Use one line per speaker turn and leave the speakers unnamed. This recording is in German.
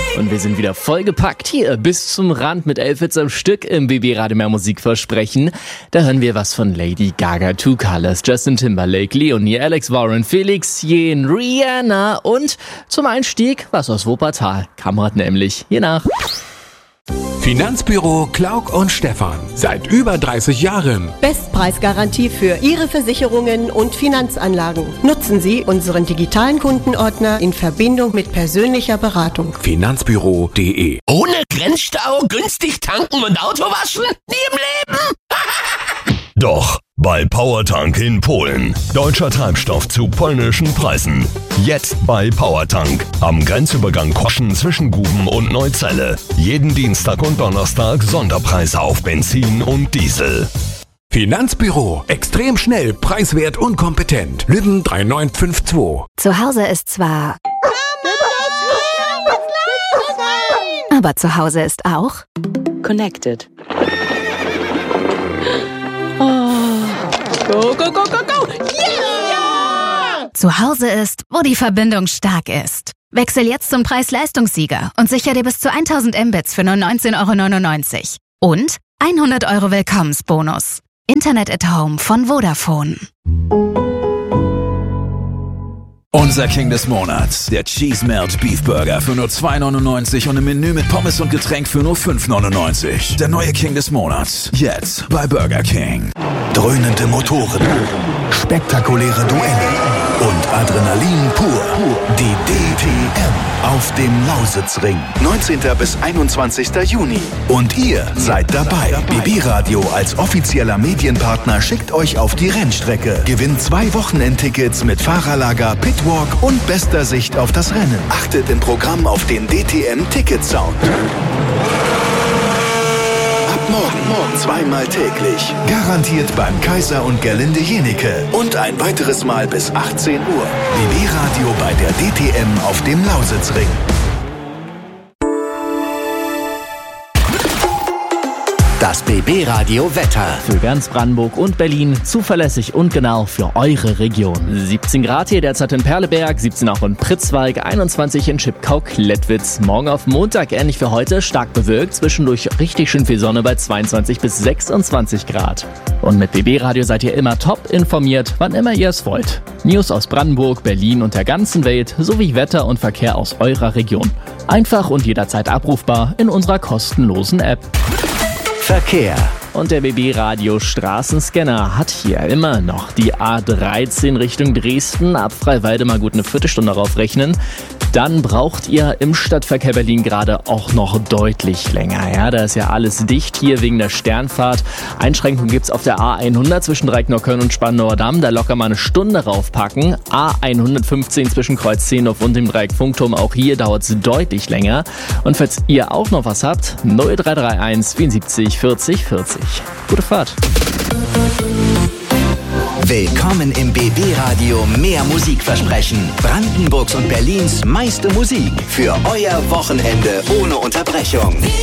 Und wir sind wieder vollgepackt hier bis zum Rand mit 11 Hits am Stück im BB Radio Mehr Musik versprechen. Da hören wir was von Lady Gaga, Two Colors, Justin Timberlake, Leonie, Alex Warren, Felix Jähn, Rihanna und zum Einstieg was aus Wuppertal. Kammert nämlich hier nach.
Finanzbüro Klauk und Stephan. Seit über 30 Jahren.
Bestpreisgarantie für Ihre Versicherungen und Finanzanlagen. Nutzen Sie unseren digitalen Kundenordner in Verbindung mit persönlicher Beratung.
Finanzbüro.de.
Ohne Grenzstau, günstig tanken und Auto waschen? Nie im Leben!
Doch, bei Powertank in Polen. Deutscher Treibstoff zu polnischen Preisen. Jetzt bei Powertank. Am Grenzübergang Koschen zwischen Guben und Neuzelle. Jeden Dienstag und Donnerstag Sonderpreise auf Benzin und Diesel.
Finanzbüro. Extrem schnell, preiswert und kompetent. Lübben 3952.
Zu Hause ist zwar... Aber zu Hause ist auch...
Connected. Go, go, go, go, go! Yeah!
Zu Hause ist, wo die Verbindung stark ist. Wechsel jetzt zum Preis-Leistungssieger und sicher dir bis zu 1000 Mbits für nur 19,99 €. Und 100 € Willkommensbonus. Internet at Home von Vodafone.
Unser King des Monats, der Cheese Melt Beef Burger für nur 2,99 € und im Menü mit Pommes und Getränk für nur 5,99 €. Der neue King des Monats, jetzt bei Burger King.
Dröhnende Motoren, spektakuläre Duelle und Adrenalin pur. Die DTM auf dem Lausitzring. 19. bis 21. Juni. Und ihr seid dabei. BB Radio als offizieller Medienpartner schickt euch auf die Rennstrecke. Gewinnt 2 Wochenendtickets mit Fahrerlager, Pitwalk und bester Sicht auf das Rennen. Achtet im Programm auf den DTM Ticket Sound. Morgen zweimal täglich. Garantiert beim Kaiser und Gerlinde Jenecke. Und ein weiteres Mal bis 18 Uhr. BB Radio bei der DTM auf dem Lausitzring.
Das BB Radio Wetter.
Für ganz Brandenburg und Berlin zuverlässig und genau für eure Region. 17 Grad hier derzeit in Perleberg, 17 auch in Pritzwalk, 21 in Schipkau-Klettwitz. Morgen auf Montag ähnlich für heute, stark bewölkt, zwischendurch richtig schön viel Sonne bei 22 bis 26 Grad. Und mit BB Radio seid ihr immer top informiert, wann immer ihr es wollt. News aus Brandenburg, Berlin und der ganzen Welt sowie Wetter und Verkehr aus eurer Region. Einfach und jederzeit abrufbar in unserer kostenlosen App.
Verkehr.
Und der BB Radio Straßenscanner hat hier immer noch die A13 Richtung Dresden. Ab Freiwalde mal gut eine Viertelstunde raufrechnen. Dann braucht ihr im Stadtverkehr Berlin gerade auch noch deutlich länger. Ja, da ist ja alles dicht hier wegen der Sternfahrt. Einschränkungen gibt's auf der A100 zwischen Dreieckneukölln und Spandauer Damm. Da locker mal eine Stunde raufpacken. A115 zwischen Kreuz Zehnhof und dem Dreieck Funkturm. Auch hier dauert's deutlich länger. Und falls ihr auch noch was habt, 0331 74 40 40. Gute Fahrt.
Willkommen im BB Radio Mehr Musikversprechen. Brandenburgs und Berlins meiste Musik für euer Wochenende ohne Unterbrechung.